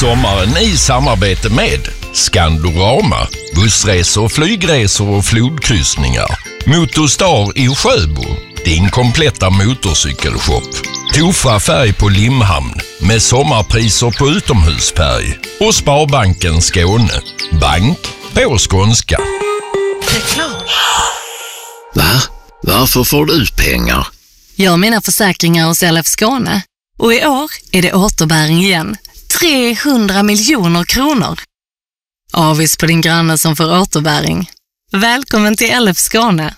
sommaren i samarbete med Skandorama, bussresor, flygresor och flodkryssningar. Motorstar i Sjöbo, din kompletta motorcykelshop. Tofa färg på Limhamn med sommarpriser på utomhusfärg. Och Sparbanken Skåne, bank på skånska. Va? Varför får du ut pengar? Jag har mina försäkringar hos LF Skåne. Och i år är det återbäring igen. 300 miljoner kronor. Avis på din granne som får återbäring. Välkommen till LF Skåne.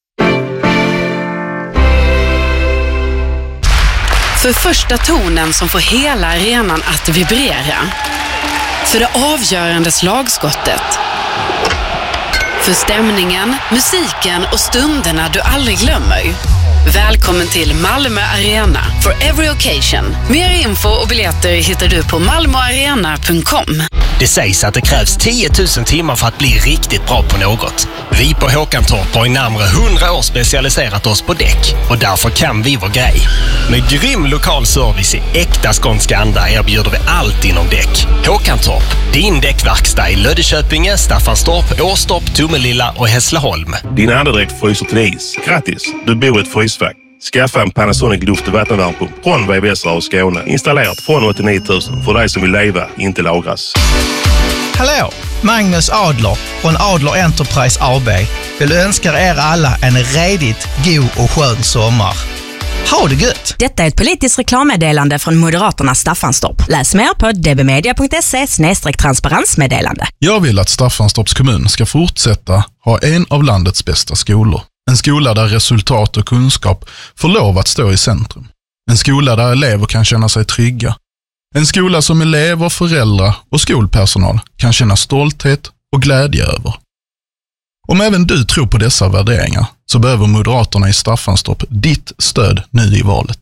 För första tonen som får hela arenan att vibrera. För det avgörande slagskottet. För stämningen, musiken och stunderna du aldrig glömmer. Välkommen till Malmö Arena for every occasion. Mer info och biljetter hittar du på malmoarena.com. Det sägs att det krävs 10 000 timmar för att bli riktigt bra på något. Vi på Håkantorp har i närmare 100 år specialiserat oss på däck och därför kan vi vår grej. Med grym lokal service i äkta skånska anda erbjuder vi allt inom däck. Håkantorp, din däckverkstad i Löddeköpinge, Staffanstorp, Åstorp, Tomelilla och Hässleholm. Din andedräkt fryser till is. Grattis, du bor i ett frysfack. Skaffa en Panasonic luft- och vattenvärmepump från VVS och Skåne. Installerat från 89 000 för dig som vill leva, inte lagras. Hallå! Magnus Adler från Adler Enterprise AB vill önska er alla en redigt god och skön sommar. Ha det gött! Detta är ett politiskt reklammeddelande från Moderaterna Staffanstorp. Läs mer på dbmedia.se/transparensmeddelande. Jag vill att Staffanstorps kommun ska fortsätta ha en av landets bästa skolor. En skola där resultat och kunskap får lov att stå i centrum. En skola där elever kan känna sig trygga. En skola som elever, föräldrar och skolpersonal kan känna stolthet och glädje över. Om även du tror på dessa värderingar så behöver Moderaterna i Staffanstorp ditt stöd nu i valet.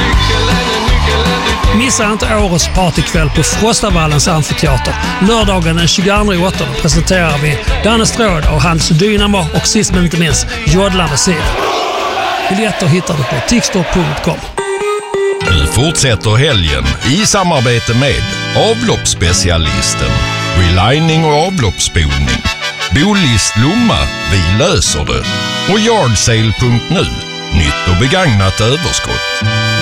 Missa inte årets partykväll på Frostavallens amfiteater. Lördagen den 22/8 presenterar vi Danne Stråd och hans Dynamo och sist men inte minst Jodlande Sid. Biljetter hittar du på tixtor.com. Nu fortsätter helgen i samarbete med avloppsspecialisten, relining och avloppsspolning, Bolist Lomma, vi löser det, och Yardsale.nu, nytt och begagnat överskott.